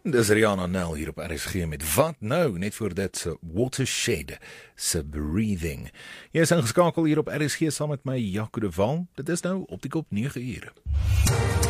Dis Rihanna Nel hier op RSG met Wat Nou, net voor dit se Watershed, se Breathing. Jy is ingeskakel hier op RSG saam met my, Jaco de Waal. Dit is nou op die kop 9 uur.